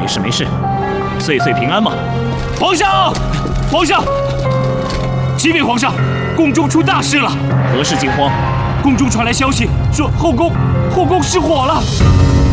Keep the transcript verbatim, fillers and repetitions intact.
没事没事，岁岁平安嘛。 皇上，皇上，启禀皇上，宫中出大事了！ 何事惊慌？ 宫中传来消息，说后宫后宫失火了。